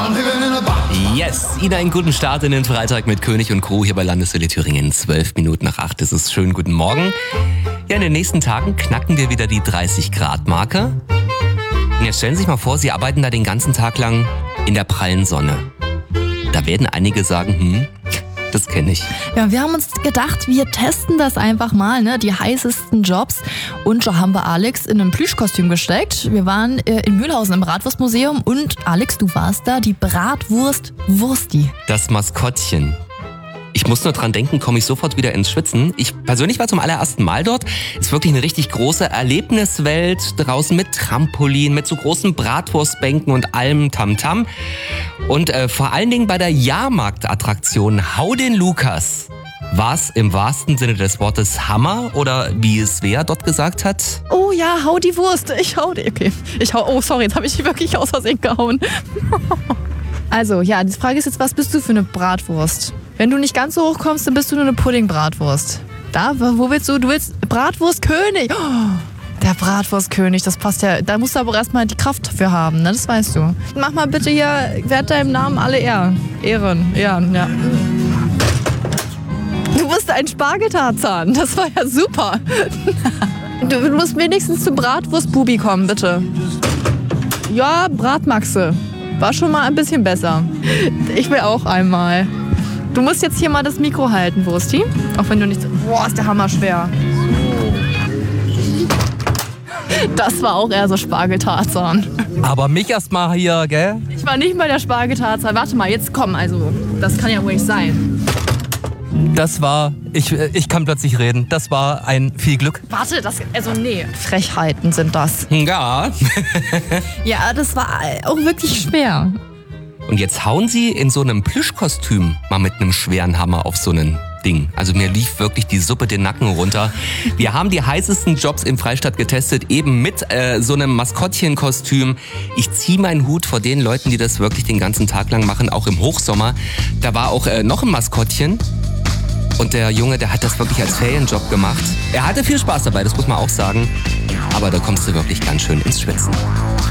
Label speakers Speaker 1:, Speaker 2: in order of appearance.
Speaker 1: Yes, Ihnen einen guten Start in den Freitag mit König und Crew hier bei Landeswelle Thüringen. 12 Minuten nach 8 ist es. Schönen guten Morgen. Ja, in den nächsten Tagen knacken wir wieder die 30-Grad-Marke. Und jetzt stellen Sie sich mal vor, Sie arbeiten da den ganzen Tag lang in der prallen Sonne. Da werden einige sagen, das kenne ich.
Speaker 2: Ja, wir haben uns gedacht, wir testen das einfach mal, ne? Die heißesten Jobs. Und so haben wir Alex in einem Plüschkostüm gesteckt. Wir waren in Mühlhausen im Bratwurstmuseum und Alex, du warst da, die Bratwurst-Wursti.
Speaker 1: Das Maskottchen. Ich muss nur dran denken, komme ich sofort wieder ins Schwitzen. Ich persönlich war zum allerersten Mal dort. Ist wirklich eine richtig große Erlebniswelt. Draußen mit Trampolin, mit so großen Bratwurstbänken und allem Tamtam. Und vor allen Dingen bei der Jahrmarktattraktion Hau den Lukas war es im wahrsten Sinne des Wortes Hammer oder wie es Svea dort gesagt hat.
Speaker 2: Oh ja, hau die Wurst. Ich hau die. Okay. Oh, sorry, jetzt habe ich die wirklich aus Versehen gehauen. Also, ja, die Frage ist jetzt, was bist du für eine Bratwurst? Wenn du nicht ganz so hoch kommst, dann bist du nur eine Puddingbratwurst. Da, wo willst du? Du willst Bratwurstkönig. Oh, der Bratwurstkönig, das passt ja. Da musst du aber erstmal die Kraft für haben, ne? Das weißt du. Mach mal bitte hier, werd deinem Namen alle Ehren. Ja. Du bist ein Spargeltarzan. Das war ja super. Du musst wenigstens zum Bratwurstbubi kommen, bitte. Ja, Bratmaxe. War schon mal ein bisschen besser. Ich will auch einmal. Du musst jetzt hier mal das Mikro halten, Wursti. Auch wenn du nicht... Boah, ist der Hammer schwer. Das war auch eher so Spargeltarzan.
Speaker 3: Aber mich erstmal hier, gell?
Speaker 2: Ich war nicht mal der Spargeltarzan. Warte mal, jetzt komm. Also, das kann ja wohl nicht sein.
Speaker 3: Das war... Ich kann plötzlich reden. Das war ein viel Glück.
Speaker 2: Warte, nee. Frechheiten sind das.
Speaker 1: Ja.
Speaker 2: Ja, das war auch wirklich schwer.
Speaker 1: Und jetzt hauen Sie in so einem Plüschkostüm mal mit einem schweren Hammer auf so ein Ding. Also mir lief wirklich die Suppe den Nacken runter. Wir haben die heißesten Jobs im Freistaat getestet, eben mit so einem Maskottchenkostüm. Ich ziehe meinen Hut vor den Leuten, die das wirklich den ganzen Tag lang machen, auch im Hochsommer. Da war auch noch ein Maskottchen. Und der Junge, der hat das wirklich als Ferienjob gemacht. Er hatte viel Spaß dabei, das muss man auch sagen. Aber da kommst du wirklich ganz schön ins Schwitzen.